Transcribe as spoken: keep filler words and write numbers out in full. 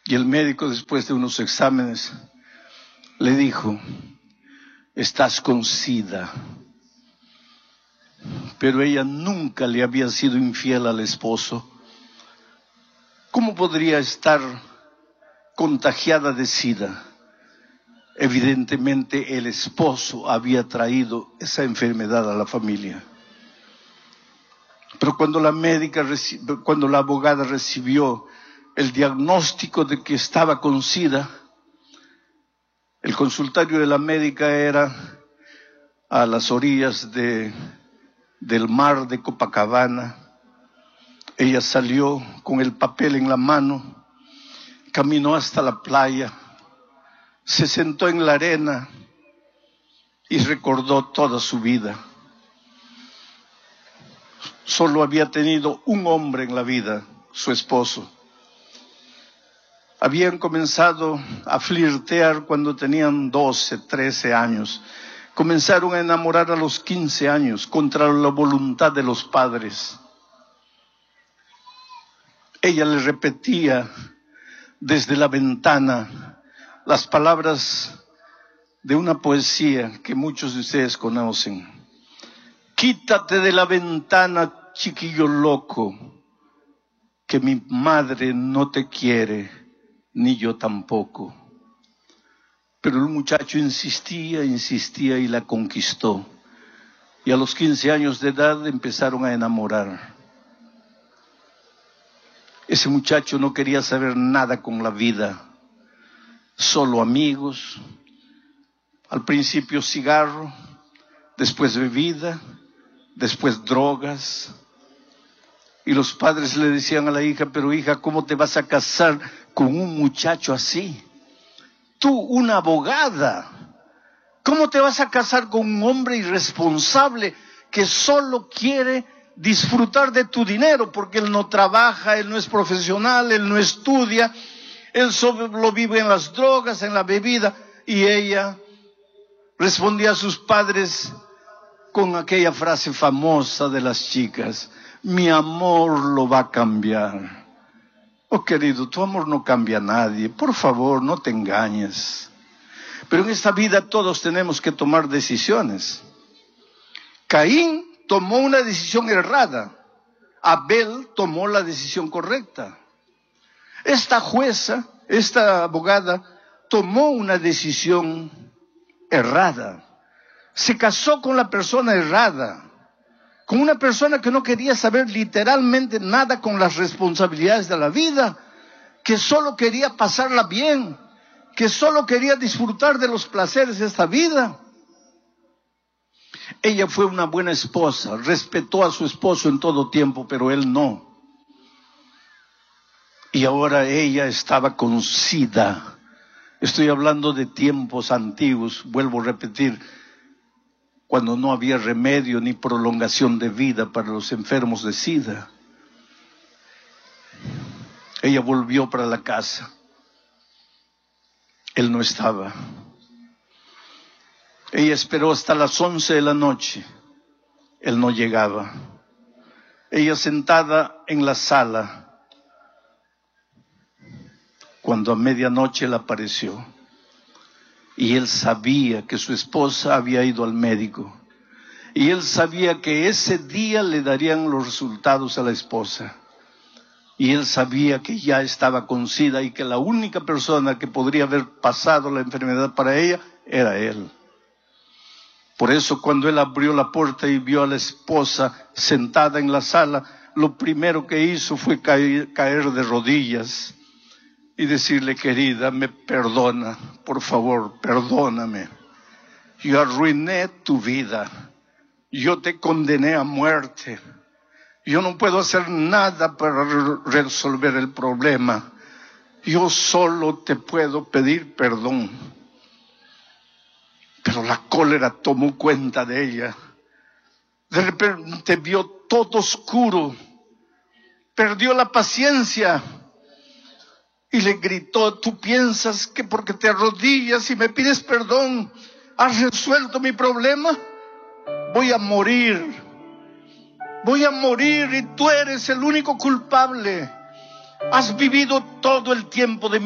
Y el médico, después de unos exámenes, le dijo: estás con SIDA. Pero ella nunca le había sido infiel al esposo. ¿Cómo podría estar contagiada de SIDA? Evidentemente el esposo había traído esa enfermedad a la familia. Pero cuando la médica, cuando la abogada recibió el diagnóstico de que estaba con SIDA, el consultorio de la médica era a las orillas de, del mar de Copacabana. Ella salió con el papel en la mano, caminó hasta la playa, se sentó en la arena y recordó toda su vida. Solo había tenido un hombre en la vida, su esposo. Habían comenzado a flirtear cuando tenían doce, trece años. Comenzaron a enamorar a los quince años, contra la voluntad de los padres. Ella le repetía desde la ventana las palabras de una poesía que muchos de ustedes conocen. Quítate de la ventana, chiquillo loco, que mi madre no te quiere, ni yo tampoco. Pero el muchacho insistía, insistía y la conquistó. Y a los quince años de edad empezaron a enamorar. Ese muchacho no quería saber nada con la vida, solo amigos, al principio cigarro, después bebida, después drogas. Y los padres le decían a la hija: pero hija, ¿cómo te vas a casar con un muchacho así? Tú, una abogada, ¿cómo te vas a casar con un hombre irresponsable que solo quiere disfrutar de tu dinero? Porque él no trabaja, él no es profesional, él no estudia, él solo vive en las drogas, en la bebida. Y ella respondía a sus padres con aquella frase famosa de las chicas: mi amor lo va a cambiar. Oh, querido, tu amor no cambia a nadie. Por favor, no te engañes. Pero en esta vida todos tenemos que tomar decisiones. Caín tomó una decisión errada. Abel tomó la decisión correcta. Esta jueza, esta abogada, tomó una decisión errada. Se casó con la persona errada, con una persona que no quería saber literalmente nada con las responsabilidades de la vida, que solo quería pasarla bien, que solo quería disfrutar de los placeres de esta vida. Ella fue una buena esposa, respetó a su esposo en todo tiempo, pero él no. Y ahora ella estaba con SIDA. Estoy hablando de tiempos antiguos, vuelvo a repetir, cuando no había remedio ni prolongación de vida para los enfermos de SIDA. Ella volvió para la casa. Él no estaba. Ella esperó hasta las once de la noche. Él no llegaba. Ella sentada en la sala, cuando a medianoche él apareció. Y él sabía que su esposa había ido al médico. Y él sabía que ese día le darían los resultados a la esposa. Y él sabía que ya estaba con SIDA y que la única persona que podría haber pasado la enfermedad para ella era él. Por eso cuando él abrió la puerta y vio a la esposa sentada en la sala, lo primero que hizo fue caer, caer de rodillas y decirle: querida, me perdona, por favor, perdóname. Yo arruiné tu vida. Yo te condené a muerte. Yo no puedo hacer nada para resolver el problema. Yo solo te puedo pedir perdón. Pero la cólera tomó cuenta de ella. De repente vio todo oscuro. Perdió la paciencia. Y le gritó: ¿tú piensas que porque te arrodillas y me pides perdón has resuelto mi problema? Voy a morir. Voy a morir y tú eres el único culpable. Has vivido todo el tiempo de